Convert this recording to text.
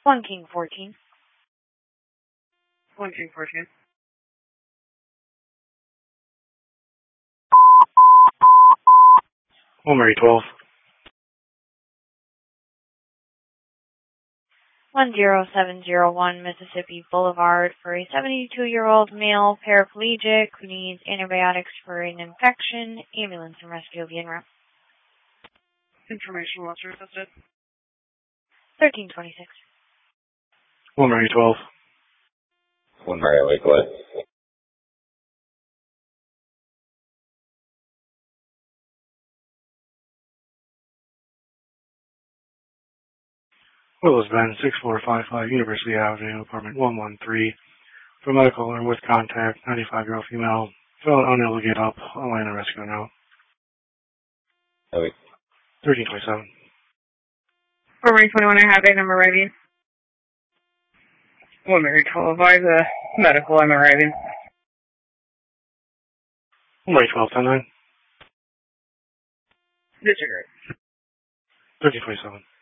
1 King 14. 1 King 14. Mary 12. 10701 Mississippi Boulevard for a 72-year-old male paraplegic who needs antibiotics for an infection. Ambulance and rescue will be en route. Information was requested. 1326. Mary 12. 1 Mary Lakewood. Willis Bend, 6455 University Avenue, apartment 113. For medical or with contact, 95-year-old female. Felt unable to get up. Online and rescue now. 1327. 4 Mary 21, I have a number arriving. 1 Mary 12, I have a medical, I'm arriving. 1 Mary 12, 10-9. Disregard. 1327.